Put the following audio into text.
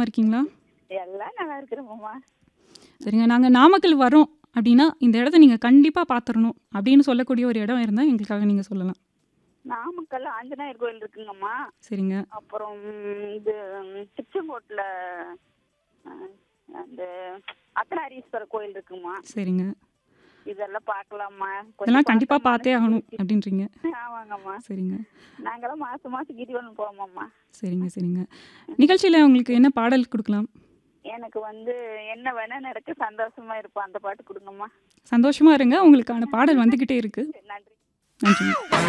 நலமா இருக்கீங்களா? எல்லாம் நல்லா இருக்கிறோம்மா. சரிங்க. நாங்க நாமக்கல் வரோம் அப்படின்னா, இந்த இடத்த நீங்க கண்டிப்பா பார்த்துறணும் அப்படின்னு சொல்லக்கூடிய ஒரு இடம் இருந்தா எங்களுக்காக நீங்க சொல்லலாம். நாமக்கல்ல ஆஞ்சநேயர் கோயில் இருக்குங்கம்மா. சரிங்க. அப்புறம் இது திருச்செங்கோட்டுல அந்த அர்த்தநாரீஸ்வரர் கோயில் இருக்குமா. சரிங்க. இதெல்லாம் பார்க்கலாமா. இதெல்லாம் கண்டிப்பா பார்த்தா பார்த்தே மனசு ஆகணும் திருப்தி. அப்படின்றீங்க. ஆமாங்கம்மா. சரிங்க. நாங்கெல்லாம் மாசம் மாசம் கிரிவலம் போவோம்மா. சரிங்க. நிகழ்ச்சியில உங்களுக்கு என்ன பாடல் குடுக்கலாம்? எனக்கு என்ன வேணா நடக்க சந்தோஷமா இருப்போம் அந்த பாட்டு கொடுங்கம்மா. சந்தோஷமா இருங்க. உங்களுக்கான பாடல் வந்துகிட்டே இருக்கு. நன்றி. நன்றிங்க.